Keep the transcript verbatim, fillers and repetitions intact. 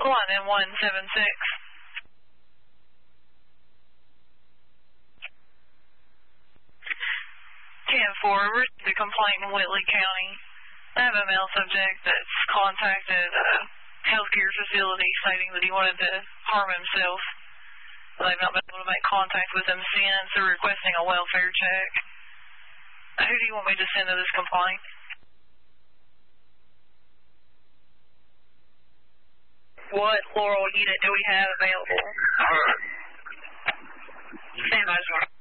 One and one seven six. ten four, received a complaint in Whitley County. I have a male subject that's contacted a healthcare facility stating that he wanted to harm himself. They've not been able to make contact with him since. They're requesting a welfare check. Who do you want me to send to this complaint? What Laurel unit do we have available? Stand by, John.